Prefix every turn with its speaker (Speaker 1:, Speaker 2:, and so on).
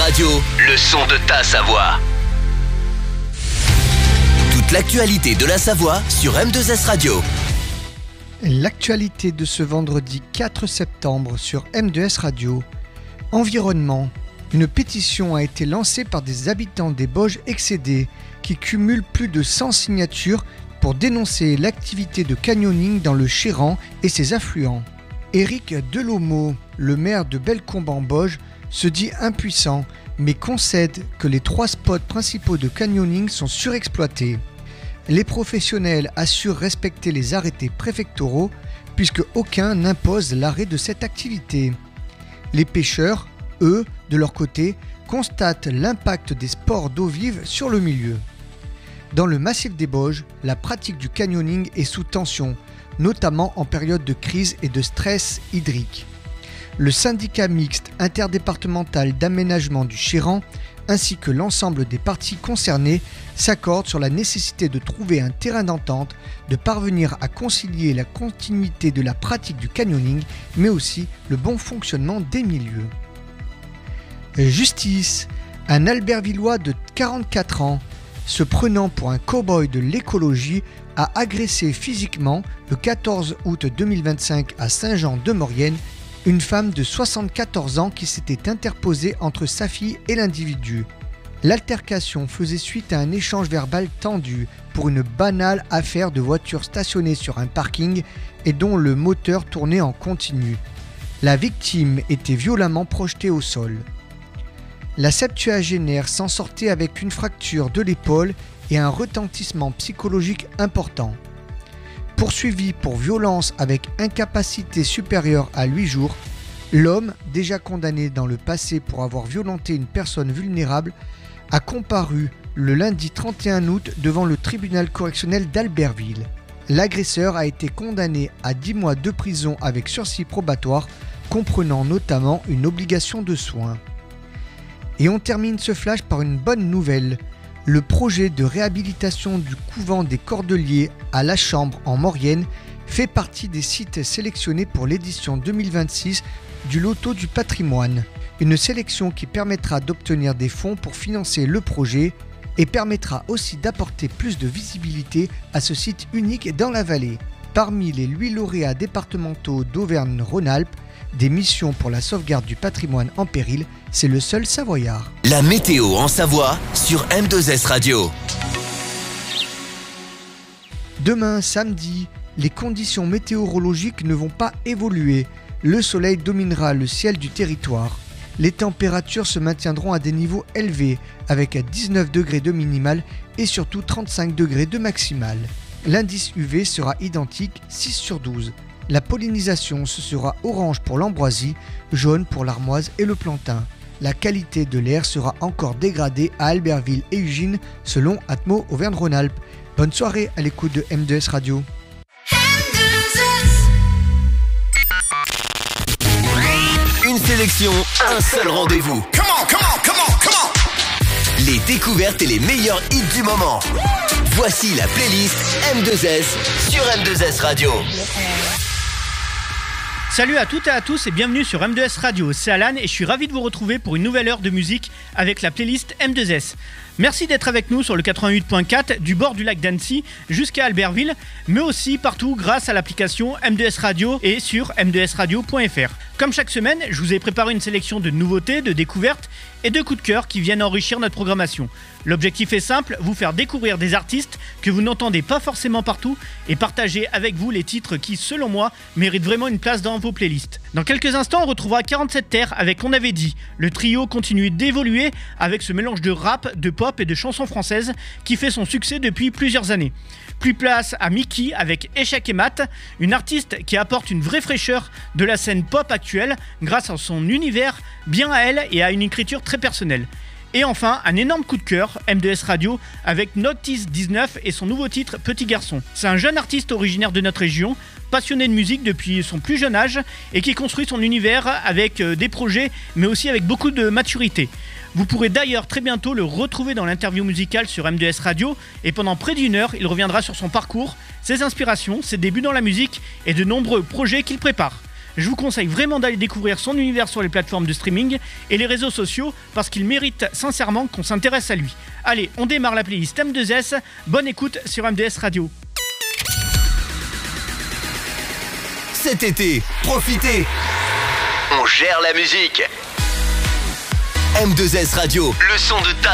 Speaker 1: Radio, le son de ta Savoie. Toute l'actualité de la Savoie sur M2S Radio.
Speaker 2: L'actualité de ce vendredi 4 septembre sur M2S Radio. Environnement. Une pétition a été lancée par des habitants des Bauges excédés qui cumulent plus de 100 signatures pour dénoncer l'activité de canyoning dans le Chéran et ses affluents. Éric Delomeau, le maire de Bellecombe-en-Bauges, se dit impuissant, mais concède que les 3 spots principaux de canyoning sont surexploités. Les professionnels assurent respecter les arrêtés préfectoraux puisque aucun n'impose l'arrêt de cette activité. Les pêcheurs, eux, de leur côté, constatent l'impact des sports d'eau vive sur le milieu. Dans le massif des Bauges, la pratique du canyoning est sous tension, notamment en période de crise et de stress hydrique. Le syndicat mixte interdépartemental d'aménagement du Chéran ainsi que l'ensemble des parties concernées s'accordent sur la nécessité de trouver un terrain d'entente, de parvenir à concilier la continuité de la pratique du canyoning, mais aussi le bon fonctionnement des milieux. Justice. Un Albertvillois de 44 ans, se prenant pour un cow-boy de l'écologie, a agressé physiquement, le 14 août 2025 à Saint-Jean-de-Maurienne, une femme de 74 ans qui s'était interposée entre sa fille et l'individu. L'altercation faisait suite à un échange verbal tendu pour une banale affaire de voiture stationnée sur un parking et dont le moteur tournait en continu. La victime était violemment projetée au sol. La septuagénaire s'en sortait avec une fracture de l'épaule et un retentissement psychologique important. Poursuivi pour violence avec incapacité supérieure à 8 jours, l'homme, déjà condamné dans le passé pour avoir violenté une personne vulnérable, a comparu le lundi 31 août devant le tribunal correctionnel d'Albertville. L'agresseur a été condamné à 10 mois de prison avec sursis probatoire, comprenant notamment une obligation de soins. Et on termine ce flash par une bonne nouvelle. Le projet de réhabilitation du couvent des Cordeliers à La Chambre en Maurienne fait partie des sites sélectionnés pour l'édition 2026 du Loto du patrimoine. Une sélection qui permettra d'obtenir des fonds pour financer le projet et permettra aussi d'apporter plus de visibilité à ce site unique dans la vallée. Parmi les 8 lauréats départementaux d'Auvergne-Rhône-Alpes, des missions pour la sauvegarde du patrimoine en péril, c'est le seul Savoyard.
Speaker 1: La météo en Savoie sur M2S Radio.
Speaker 2: Demain, samedi, les conditions météorologiques ne vont pas évoluer. Le soleil dominera le ciel du territoire. Les températures se maintiendront à des niveaux élevés, avec 19 degrés de minimal et surtout 35 degrés de maximal. L'indice UV sera identique, 6 sur 12. La pollinisation, ce sera orange pour l'ambroisie, jaune pour l'armoise et le plantain. La qualité de l'air sera encore dégradée à Albertville et Ugine, selon Atmo Auvergne-Rhône-Alpes. Bonne soirée à l'écoute de M2S Radio.
Speaker 1: Une sélection, un seul rendez-vous. Les découvertes et les meilleurs hits du moment. Voici la playlist M2S sur M2S Radio.
Speaker 3: Salut à toutes et à tous et bienvenue sur M2S Radio, c'est Alan et je suis ravi de vous retrouver pour une nouvelle heure de musique avec la playlist M2S. Merci d'être avec nous sur le 88.4 du bord du lac d'Annecy jusqu'à Albertville, mais aussi partout grâce à l'application M2S Radio et sur m2sradio.fr. Comme chaque semaine, je vous ai préparé une sélection de nouveautés, de découvertes et de coups de cœur qui viennent enrichir notre programmation. L'objectif est simple, vous faire découvrir des artistes que vous n'entendez pas forcément partout et partager avec vous les titres qui, selon moi, méritent vraiment une place dans vos playlists. Dans quelques instants, on retrouvera 47 Terres avec On avait dit. Le trio continue d'évoluer avec ce mélange de rap, de pop et de chansons françaises qui fait son succès depuis plusieurs années. Plus place à Mickey avec Échec et Mat, une artiste qui apporte une vraie fraîcheur de la scène pop actuelle grâce à son univers bien à elle et à une écriture très personnelle. Et enfin, un énorme coup de cœur, M2S Radio, avec Noctis 19 et son nouveau titre Petit Garçon. C'est un jeune artiste originaire de notre région, passionné de musique depuis son plus jeune âge et qui construit son univers avec des projets, mais aussi avec beaucoup de maturité. Vous pourrez d'ailleurs très bientôt le retrouver dans l'interview musicale sur M2S Radio et pendant près d'une heure, il reviendra sur son parcours, ses inspirations, ses débuts dans la musique et de nombreux projets qu'il prépare. Je vous conseille vraiment d'aller découvrir son univers sur les plateformes de streaming et les réseaux sociaux parce qu'il mérite sincèrement qu'on s'intéresse à lui. Allez, on démarre la playlist M2S. Bonne écoute sur MDS Radio.
Speaker 1: Cet été, profitez. On gère la musique. M2S Radio, le son de ta